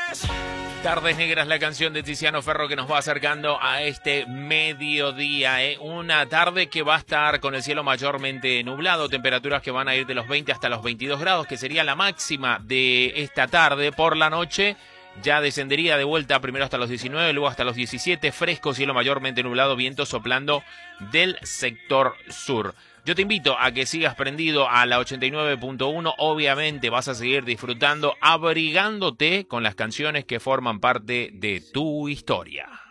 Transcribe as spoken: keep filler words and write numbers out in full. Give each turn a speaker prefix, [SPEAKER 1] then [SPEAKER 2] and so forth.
[SPEAKER 1] Tardes Negras, la canción de Tiziano Ferro que nos va acercando a este mediodía. ¿eh? Una tarde que va a estar con el cielo mayormente nublado, temperaturas que van a ir de los veinte hasta los veintidós grados, que sería la máxima de esta tarde. Por la noche ya descendería de vuelta primero hasta los diecinueve, luego hasta los diecisiete, fresco, cielo mayormente nublado, viento soplando del sector sur. Yo te invito a que sigas prendido a la ochenta y nueve punto uno. Obviamente vas a seguir disfrutando, abrigándote con las canciones que forman parte de tu historia.